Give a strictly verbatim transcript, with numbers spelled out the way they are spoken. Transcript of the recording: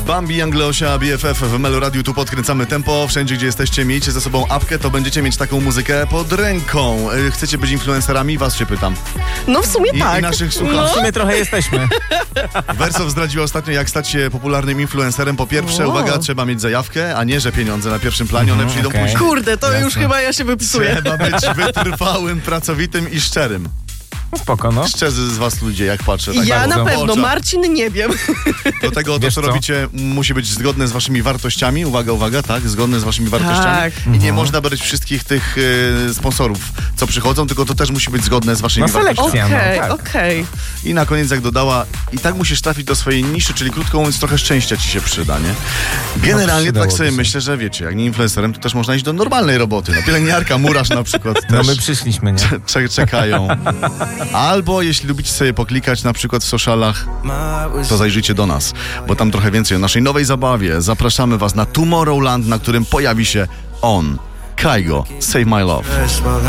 Bambi, Angleosia, B F F w Melo Radiu, tu podkręcamy tempo. Wszędzie, gdzie jesteście, miejcie ze sobą apkę, to będziecie mieć taką muzykę pod ręką. Chcecie być influencerami? Was się pytam. No w sumie I, tak. I naszych słuchaczy. No. W sumie trochę jesteśmy. Wersow zdradziła ostatnio, jak stać się popularnym influencerem. Po pierwsze, O. uwaga, trzeba mieć zajawkę, a nie, że pieniądze na pierwszym planie, one Mhm, przyjdą okej. później. Kurde, to Jasne. już chyba ja się wypisuję. Trzeba być wytrwałym, pracowitym i szczerym. No spoko, no. Szczerzy z was ludzie, jak patrzę. Tak Ja bardzo na w pewno, oczach. Marcin nie wiem. Do tego to, Wiesz co co? robicie, musi być zgodne z waszymi wartościami. Uwaga, uwaga, tak, zgodne z waszymi wartościami. Tak. I nie można brać wszystkich tych y, sponsorów, co przychodzą, tylko to też musi być zgodne z waszymi No, selekcja. wartościami. Okej, no, tak. okej. I na koniec, jak dodała, i tak musisz trafić do swojej niszy, czyli krótko mówiąc, trochę szczęścia ci się przyda, nie? Generalnie przydałoby tak sobie się. myślę, że wiecie, jak nie influencerem, to też można iść do normalnej roboty. No, pielęgniarka, murarz na przykład No też my przyszliśmy, nie? cze- czekają. Albo jeśli lubicie sobie poklikać na przykład w socialach, to zajrzyjcie do nas, bo tam trochę więcej o naszej nowej zabawie. Zapraszamy was na Tomorrowland, na którym pojawi się on, Kygo, Save My Love.